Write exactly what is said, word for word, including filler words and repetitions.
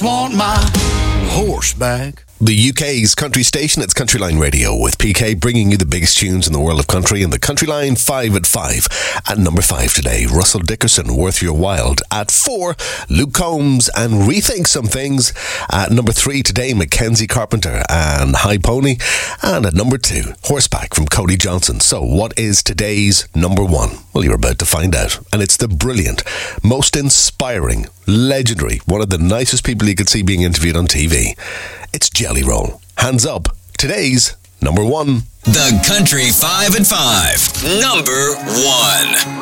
want my horse back. The U K's country station, it's Countryline Radio with P K, bringing you the biggest tunes in the world of country. And the Countryline five at five. At number five today, Russell Dickerson, Worth Your While. At four, Luke Combs and Rethink Some Things. At number three today, Mackenzie Carpenter and High Pony. And at number two, Horseback from Cody Johnson. So what is today's number one? Well, you're about to find out. And it's the brilliant, most inspiring, legendary, one of the nicest people you could see being interviewed on T V. It's Jelly Roll. Hands up. Today's number one. The Country five at five. Number one.